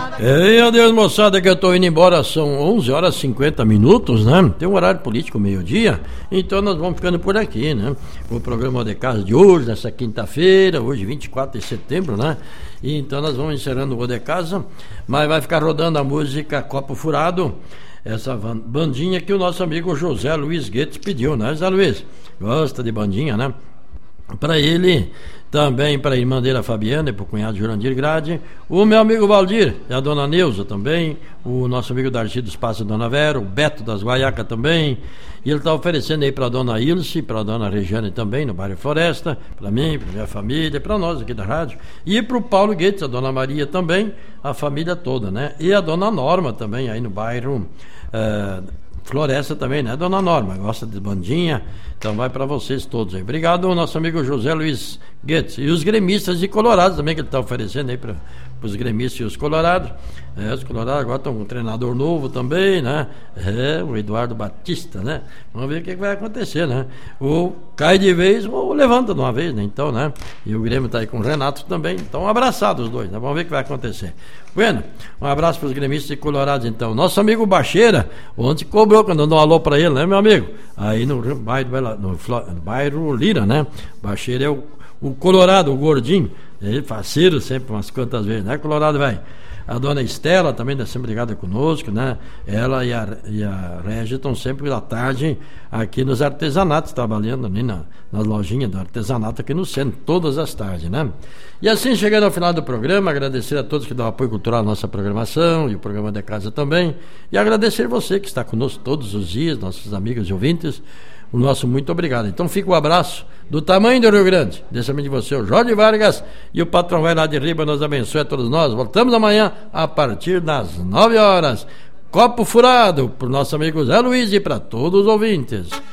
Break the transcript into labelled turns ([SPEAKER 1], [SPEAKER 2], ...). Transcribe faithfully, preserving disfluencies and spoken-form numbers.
[SPEAKER 1] Ei, adeus moçada, que eu tô indo embora, são onze horas e cinquenta minutos, né? Tem um horário político meio-dia, então nós vamos ficando por aqui, né? O programa de casa de hoje, nessa quinta-feira, hoje vinte e quatro de setembro, né? E então nós vamos encerrando o Rô de Casa, mas vai ficar rodando a música Copo Furado, essa bandinha que o nosso amigo José Luiz Guedes pediu, né, José Luiz? Gosta de bandinha, né? Para ele, também para a irmã dele, a Fabiana, e para o cunhado Jurandir Grade, o meu amigo Valdir, e a dona Neuza também, o nosso amigo Darcy do Espaço Dona Vera, o Beto das Guaiacas também, e ele está oferecendo aí para a dona Ilse, para a dona Regiane também, no bairro Floresta, para mim, para minha família, para nós aqui da rádio, e para o Paulo Guedes, a dona Maria também, a família toda, né? E a dona Norma também, aí no bairro uh, Floresta também, né? Dona Norma, gosta de bandinha, então vai para vocês todos aí. Obrigado ao nosso amigo José Luiz Guedes. E os gremistas de Colorados também, que ele está oferecendo aí para os gremistas e os colorados. É, os colorados agora estão com um treinador novo também, né? É, o Eduardo Batista, né? Vamos ver o que, que vai acontecer, né? Ou cai de vez ou levanta de uma vez, né? Então, né? E o Grêmio está aí com o Renato também. Então, abraçados os dois, né? Vamos ver o que vai acontecer. Bueno, um abraço para os gremistas de Colorados, então. Nosso amigo Bacheira, ontem cobrou quando eu dou um alô para ele, né, meu amigo? Aí no bairro, no, no bairro Lira, né? Bacheira é o, o Colorado, o gordinho. Ele faceiro sempre umas quantas vezes, né, Colorado, velho? A dona Estela também está sempre ligada conosco, né? Ela e a, e a Régia estão sempre da tarde aqui nos artesanatos, trabalhando ali na, nas lojinhas do artesanato aqui no centro, todas as tardes, né? E assim, chegando ao final do programa, agradecer a todos que dão apoio cultural à nossa programação e o programa de casa também, e agradecer você que está conosco todos os dias, nossos amigos e ouvintes, o nosso muito obrigado. Então fica o abraço do tamanho do Rio Grande, desse amigo de você, o Jorge Vargas, e o patrão vai lá de riba, nos abençoe a todos nós. Voltamos amanhã a partir das nove horas. Copo Furado, para o nosso amigo Zé Luiz e para todos os ouvintes.